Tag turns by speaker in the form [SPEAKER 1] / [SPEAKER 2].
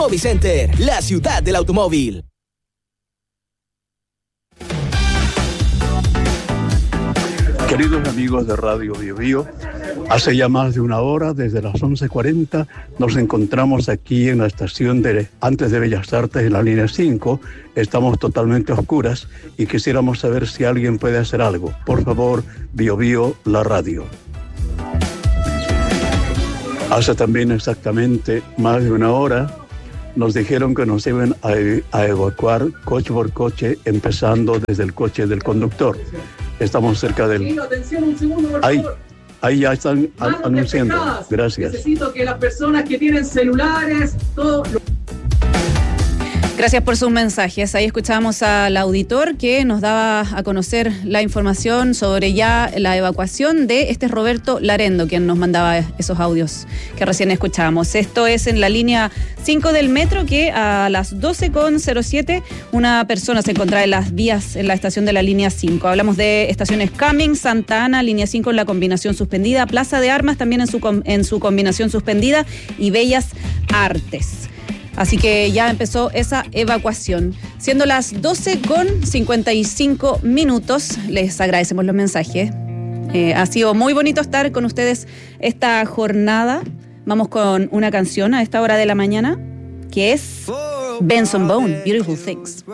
[SPEAKER 1] Movicenter, la ciudad del automóvil.
[SPEAKER 2] Queridos amigos de Radio Bio Bio, hace ya más de una hora, desde las 11:40, nos encontramos aquí en la estación antes de Bellas Artes, en la línea 5. Estamos totalmente oscuras y quisiéramos saber si alguien puede hacer algo. Por favor, Bio Bio, la radio. Hace también exactamente más de una hora, nos dijeron que nos iban a evacuar coche por coche, empezando desde el coche del conductor. Estamos cerca del...
[SPEAKER 3] Atención, un segundo, por favor.
[SPEAKER 2] Ahí ya están anunciando. Gracias.
[SPEAKER 3] Necesito que las personas que tienen celulares, todo...
[SPEAKER 4] Gracias por sus mensajes. Ahí escuchábamos al auditor que nos daba a conocer la información sobre ya la evacuación de Roberto Larendo, quien nos mandaba esos audios que recién escuchábamos. Esto es en la línea 5 del metro, que a las 12:07 una persona se encontraba en las vías en la estación de la línea 5. Hablamos de estaciones Cummings, Santa Ana, línea 5 en la combinación suspendida, Plaza de Armas también en su combinación suspendida y Bellas Artes. Así que ya empezó esa evacuación. Siendo las 12:55, les agradecemos los mensajes. Ha sido muy bonito estar con ustedes esta jornada. Vamos con una canción a esta hora de la mañana, que es Benson Boone, Beautiful Things.